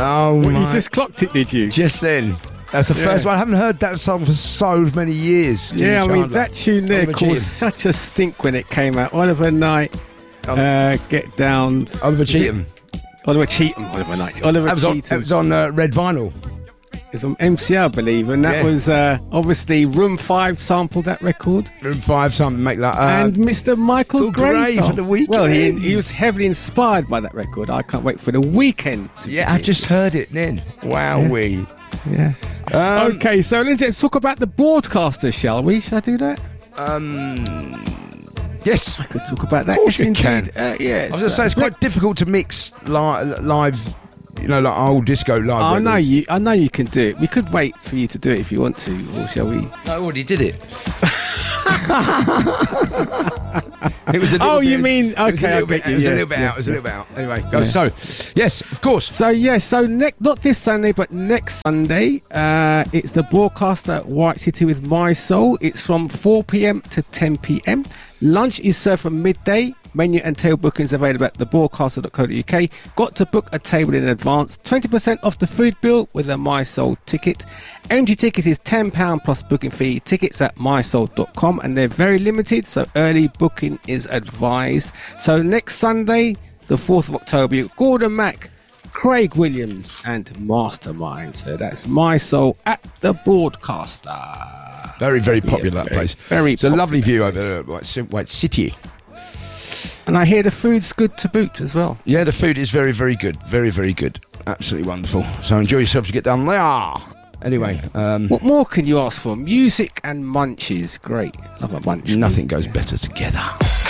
Oh, Well, my. you just clocked it, did you? Just then. That's the first one. I haven't heard that song for so many years. Yeah, I Jimmy mean, Chandler. that tune there Oliver caused Cheatham. such a stink when it came out. Oliver Knight, Get Down. Oliver Cheatham. Oliver Cheatham. Oliver Knight. Oliver That was on, Cheatham. it was on red vinyl. It's on MCR, I believe, and that Yeah. was obviously Room 5 sampled that record. Room 5, something make that. And Mr. Michael Gray Gray for song. The Weeknd. Well, he was heavily inspired by that record. I can't wait for The Weeknd. Yeah, I just heard it then. Wowee. Yeah. Okay, so let's talk about the broadcaster, shall we? Should I do that? Yes. I could talk about that. Of course Yes, you can. indeed. Yes. I was going to say, it's quite difficult to mix live, you know, like old disco live. I know you can do it. We could wait for you to do it if you want to, or shall we? I already did it. It was a little Oh, bit, you mean it was a okay? little bit, it was a little bit out. It was a little bit out. Anyway, go. Yeah. So, yes, of course. So not this Sunday, but next Sunday, it's the broadcast at White City with My Soul. It's from 4 p.m. to 10 p.m. Lunch is served from midday. Menu and table bookings available at thebroadcaster.co.uk. Got to book a table in advance. 20% off the food bill with a My Soul ticket. MG tickets is £10 plus booking fee. Tickets at mysoul.com, and they're very limited, so early booking is advised. So next Sunday, the 4th of October, you've got Gordon Mack, Craig Williams and Mastermind. So that's My Soul at the Broadcaster. Very, very popular, that place. It's a lovely view over there at White City. And I hear the food's good to boot as well. Yeah, the food is very, very good. Very, very good. Absolutely wonderful. So enjoy yourself to get down there. Anyway. What more can you ask for? Music and munchies. Great. Love a munch. Nothing goes better together.